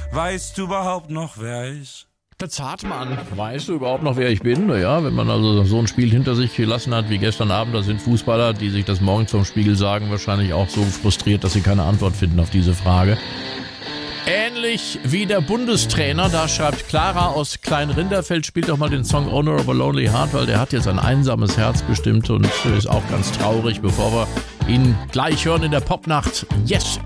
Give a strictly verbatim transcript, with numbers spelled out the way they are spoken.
weißt du überhaupt noch, wer ich? Der Zartmann. Weißt du überhaupt noch, wer ich bin? Naja, wenn man also so ein Spiel hinter sich gelassen hat wie gestern Abend, da sind Fußballer, die sich das morgens vom Spiegel sagen, wahrscheinlich auch so frustriert, dass sie keine Antwort finden auf diese Frage. Ähnlich wie der Bundestrainer, da schreibt Clara aus Kleinrinderfeld, spielt doch mal den Song Owner of a Lonely Heart, weil der hat jetzt ein einsames Herz bestimmt und ist auch ganz traurig, bevor wir ihn gleich hören in der Popnacht. Yes,